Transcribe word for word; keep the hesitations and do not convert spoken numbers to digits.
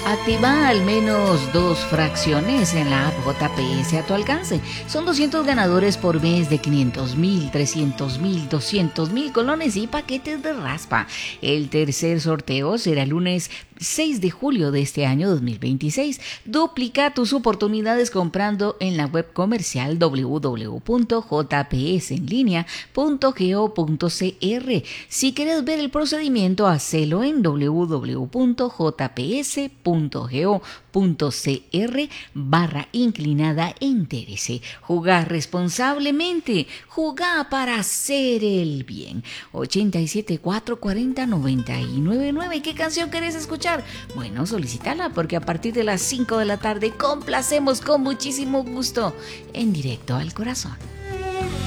Activa al menos dos fracciones en la app J P S a tu alcance. Son doscientos ganadores por mes de quinientos mil, trescientos mil, doscientos mil colones y paquetes de raspa. El tercer sorteo será el lunes seis de julio de este año dos mil veintiséis. Duplica tus oportunidades comprando en la web comercial w w w punto j p s en línea punto go punto c r. Si quieres ver el procedimiento, hacelo en w w w punto j p s punto go punto c r barra inclinada e interese. Jugar responsablemente, jugar para hacer el bien. ochenta y siete, cuatrocientos cuarenta, noventa y nueve nueve. ¿Qué canción querés escuchar? Bueno, solicítala porque a partir de las cinco de la tarde complacemos con muchísimo gusto en Directo al Corazón.